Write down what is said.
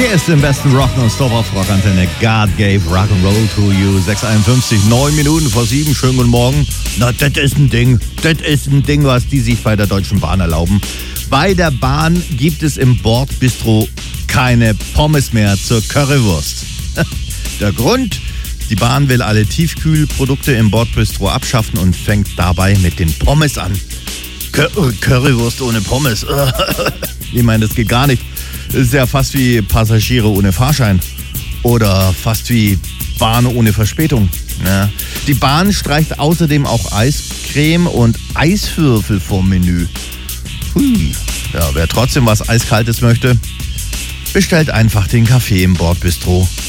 ist im besten Rock Non-Stop auf Rockantenne. God gave Rock'n'Roll to you. 6:51, 9 Minuten vor 7. Schönen guten Morgen. Na, das ist ein Ding. Das ist ein Ding, was die sich bei der Deutschen Bahn erlauben. Bei der Bahn gibt es im Bordbistro keine Pommes mehr zur Currywurst. Der Grund? Die Bahn will alle Tiefkühlprodukte im Bordbistro abschaffen und fängt dabei mit den Pommes an. Currywurst ohne Pommes. Ich meine, das geht gar nicht. Das ist ja fast wie Passagiere ohne Fahrschein. Oder fast wie Bahn ohne Verspätung. Ja. Die Bahn streicht außerdem auch Eiscreme und Eiswürfel vom Menü. Hui. Ja, wer trotzdem was Eiskaltes möchte, bestellt einfach den Kaffee im Bordbistro